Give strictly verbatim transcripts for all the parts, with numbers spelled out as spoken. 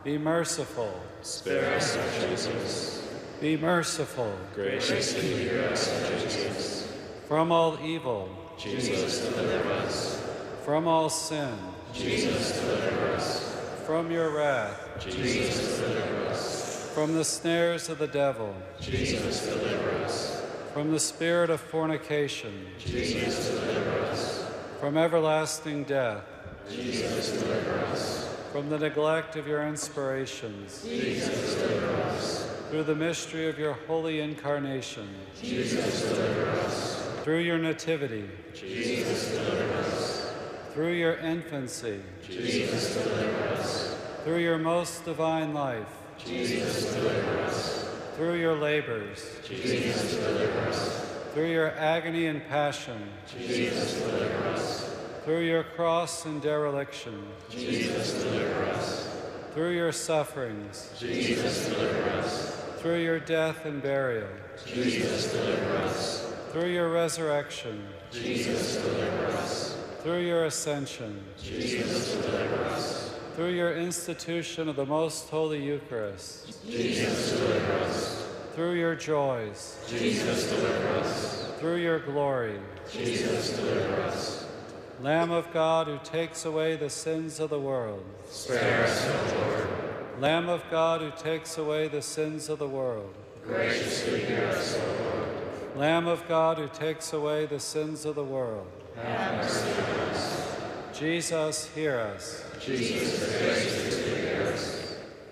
Be merciful. Spare us, O Jesus. Be merciful. Graciously hear us, O Jesus. From all evil. Jesus, deliver us. From all sin. Jesus, deliver us. From your wrath. Jesus, deliver us. From the snares of the devil. Jesus, deliver us. From the spirit of fornication. Jesus, deliver us. From everlasting death. Jesus, deliver us. From the neglect of your inspirations. Jesus, deliver us. Through the mystery of your holy incarnation. Jesus, deliver us. Through your nativity. Jesus, deliver us. Through your infancy. Jesus, deliver us. Through your most divine life. Jesus, deliver us. Through your labors. Jesus, deliver us. Through your agony and passion. Jesus, deliver us. Through your cross and dereliction. Jesus, deliver us. Through your sufferings. Jesus, deliver us. Through your death and burial. Jesus, deliver us. Through your resurrection. Jesus, deliver us. Through your ascension. Jesus, deliver us. Through your institution of the most holy Eucharist. Jesus, deliver us. Through your joys. Jesus, deliver us. Through your glory. Jesus, deliver us. Lamb of God, who takes away the sins of the world. Spare us, O Lord. Lamb of God, who takes away the sins of the world. Graciously hear us, O Lord. Lamb of God, who takes away the sins of the world. Have mercy on us. Jesus, hear us. Jesus, graciously hear us.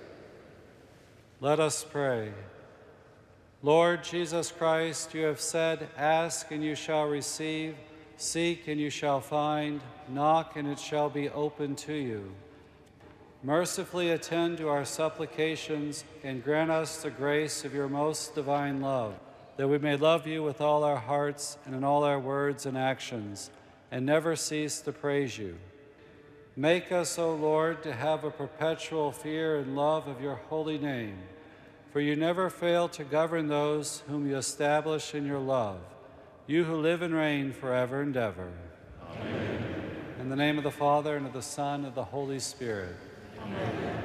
Let us pray. Lord Jesus Christ, you have said, ask and you shall receive, seek and you shall find, knock and it shall be opened to you. Mercifully attend to our supplications and grant us the grace of your most divine love, that we may love you with all our hearts and in all our words and actions, and never cease to praise you. Make us, O Lord, to have a perpetual fear and love of your holy name, for you never fail to govern those whom you establish in your love, you who live and reign forever and ever. Amen. In the name of the Father, and of the Son, and of the Holy Spirit. Amen.